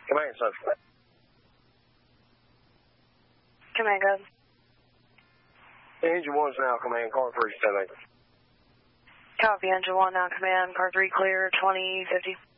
Command subject. Command, go ahead. Engine 1's now command, car 3 7. Copy, engine 1 now command, car 3 clear, 2050.